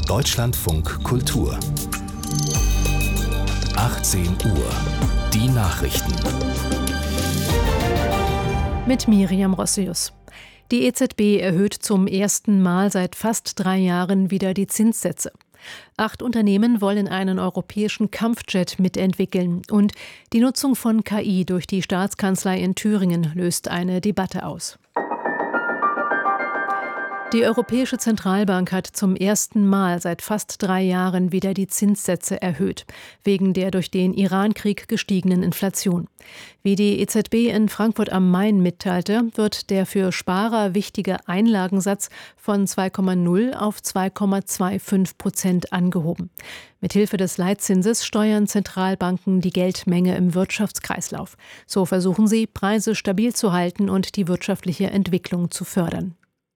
Deutschlandfunk Kultur 18 Uhr. Die Nachrichten. Mit Miriam Rossius. Die EZB erhöht zum ersten Mal seit fast 3 Jahren wieder die Zinssätze. 8 Unternehmen wollen einen europäischen Kampfjet mitentwickeln. Und die Nutzung von KI durch die Staatskanzlei in Thüringen löst eine Debatte aus. Die Europäische Zentralbank hat zum ersten Mal seit fast 3 Jahren wieder die Zinssätze erhöht, wegen der durch den Iran-Krieg gestiegenen Inflation. Wie die EZB in Frankfurt am Main mitteilte, wird der für Sparer wichtige Einlagensatz von 2,0 auf 2,25% angehoben. Mithilfe des Leitzinses steuern Zentralbanken die Geldmenge im Wirtschaftskreislauf. So versuchen sie, Preise stabil zu halten und die wirtschaftliche Entwicklung zu fördern.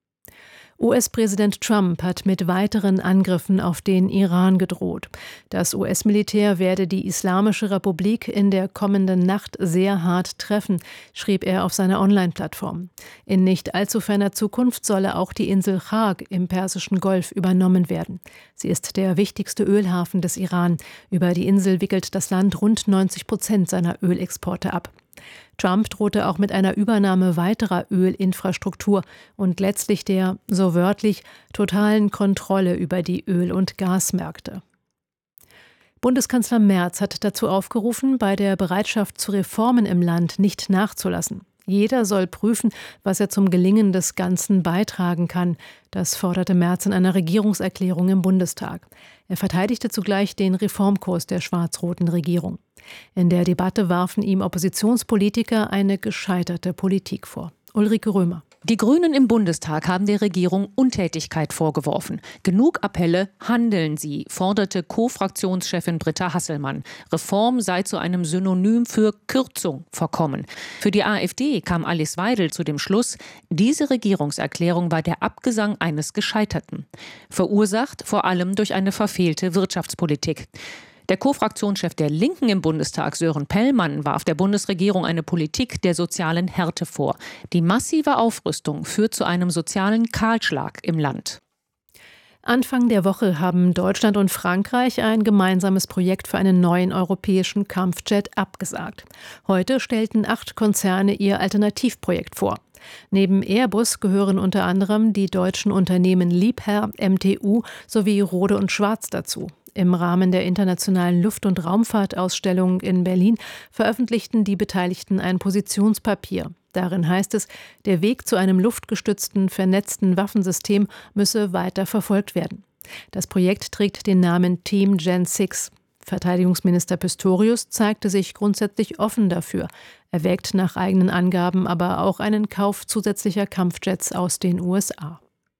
US-Präsident Trump hat mit weiteren Angriffen auf den Iran gedroht. Das US-Militär werde die Islamische Republik in der kommenden Nacht sehr hart treffen, schrieb er auf seiner Online-Plattform. In nicht allzu ferner Zukunft solle auch die Insel Chag im Persischen Golf übernommen werden. Sie ist der wichtigste Ölhafen des Iran. Über die Insel wickelt das Land rund 90% seiner Ölexporte ab. Trump drohte auch mit einer Übernahme weiterer Ölinfrastruktur und letztlich der, so wörtlich, totalen Kontrolle über die Öl- und Gasmärkte. Bundeskanzler Merz hat dazu aufgerufen, bei der Bereitschaft zu Reformen im Land nicht nachzulassen. Jeder soll prüfen, was er zum Gelingen des Ganzen beitragen kann. Das forderte Merz in einer Regierungserklärung im Bundestag. Er verteidigte zugleich den Reformkurs der schwarz-roten Regierung. In der Debatte warfen ihm Oppositionspolitiker eine gescheiterte Politik vor. Ulrike Römer. Die Grünen im Bundestag haben der Regierung Untätigkeit vorgeworfen. Genug Appelle, handeln Sie, forderte Co-Fraktionschefin Britta Hasselmann. Reform sei zu einem Synonym für Kürzung verkommen. Für die AfD kam Alice Weidel zu dem Schluss, diese Regierungserklärung war der Abgesang eines Gescheiterten. Verursacht vor allem durch eine verfehlte Wirtschaftspolitik. Der Co-Fraktionschef der Linken im Bundestag, Sören Pellmann, warf der Bundesregierung eine Politik der sozialen Härte vor. Die massive Aufrüstung führt zu einem sozialen Kahlschlag im Land. Anfang der Woche haben Deutschland und Frankreich ein gemeinsames Projekt für einen neuen europäischen Kampfjet abgesagt. Heute stellten 8 Konzerne ihr Alternativprojekt vor. Neben Airbus gehören unter anderem die deutschen Unternehmen Liebherr, MTU sowie Rohde und Schwarz dazu. Im Rahmen der Internationalen Luft- und Raumfahrtausstellung in Berlin veröffentlichten die Beteiligten ein Positionspapier. Darin heißt es, der Weg zu einem luftgestützten, vernetzten Waffensystem müsse weiter verfolgt werden. Das Projekt trägt den Namen Team Gen 6. Verteidigungsminister Pistorius zeigte sich grundsätzlich offen dafür, erwägt nach eigenen Angaben aber auch einen Kauf zusätzlicher Kampfjets aus den USA.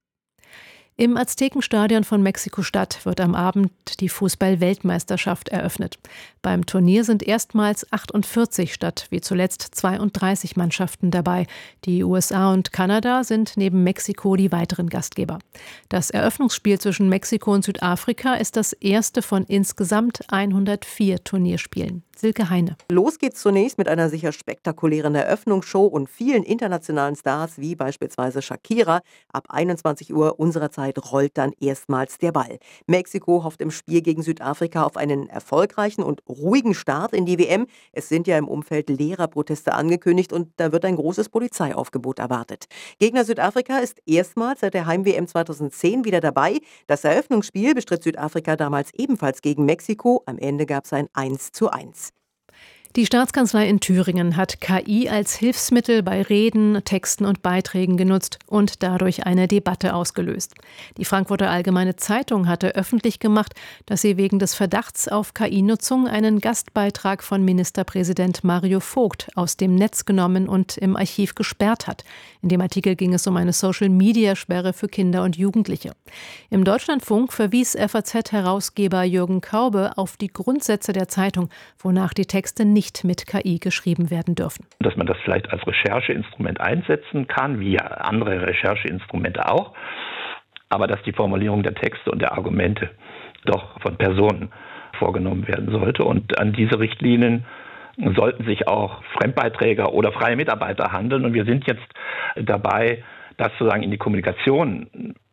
Im Aztekenstadion von Mexiko-Stadt wird am Abend die Fußball-Weltmeisterschaft eröffnet. Beim Turnier sind erstmals 48 statt wie zuletzt 32 Mannschaften dabei. Die USA und Kanada sind neben Mexiko die weiteren Gastgeber. Das Eröffnungsspiel zwischen Mexiko und Südafrika ist das erste von insgesamt 104 Turnierspielen. Silke Heine. Los geht's zunächst mit einer sicher spektakulären Eröffnungsshow und vielen internationalen Stars, wie beispielsweise Shakira. Ab 21 Uhr unserer Zeit rollt dann erstmals der Ball. Mexiko hofft im Spiel gegen Südafrika auf einen erfolgreichen und ruhigen Start in die WM. Es sind ja im Umfeld Lehrerproteste angekündigt und da wird ein großes Polizeiaufgebot erwartet. Gegner Südafrika ist erstmals seit der Heim-WM 2010 wieder dabei. Das Eröffnungsspiel bestritt Südafrika damals ebenfalls gegen Mexiko. Am Ende gab es ein 1:1. Die Staatskanzlei in Thüringen hat KI als Hilfsmittel bei Reden, Texten und Beiträgen genutzt und dadurch eine Debatte ausgelöst. Die Frankfurter Allgemeine Zeitung hatte öffentlich gemacht, dass sie wegen des Verdachts auf KI-Nutzung einen Gastbeitrag von Ministerpräsident Mario Vogt aus dem Netz genommen und im Archiv gesperrt hat. In dem Artikel ging es um eine Social-Media-Sperre für Kinder und Jugendliche. Im Deutschlandfunk verwies FAZ-Herausgeber Jürgen Kaube auf die Grundsätze der Zeitung, wonach die Texte nicht mit KI geschrieben werden dürfen. Dass man das vielleicht als Rechercheinstrument einsetzen kann, wie andere Rechercheinstrumente auch, aber dass die Formulierung der Texte und der Argumente doch von Personen vorgenommen werden sollte. Und an diese Richtlinien sollten sich auch Fremdbeiträger oder freie Mitarbeiter handeln. Und wir sind jetzt dabei, das sozusagen in die Kommunikation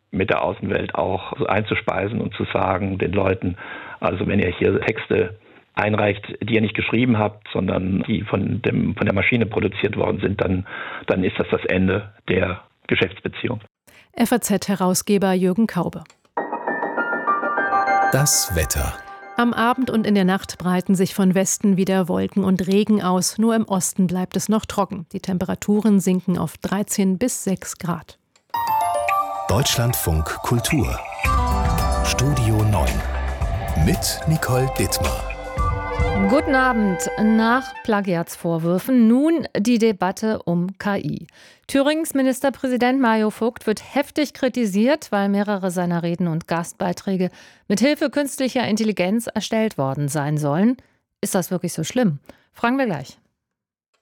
mit der Außenwelt auch so einzuspeisen und zu sagen den Leuten, also wenn ihr hier Texte einreicht, die ihr nicht geschrieben habt, sondern die von der Maschine produziert worden sind, dann ist das Ende der Geschäftsbeziehung. FAZ-Herausgeber Jürgen Kaube. Das Wetter. Am Abend und in der Nacht breiten sich von Westen wieder Wolken und Regen aus. Nur im Osten bleibt es noch trocken. Die Temperaturen sinken auf 13 bis 6 Grad. Deutschlandfunk Kultur. Studio 9. Mit Nicole Dittmar. Guten Abend. Nach Plagiatsvorwürfen nun die Debatte um KI. Thürings Ministerpräsident Mario Vogt wird heftig kritisiert, weil mehrere seiner Reden und Gastbeiträge mit Hilfe künstlicher Intelligenz erstellt worden sein sollen. Ist das wirklich so schlimm? Fragen wir gleich.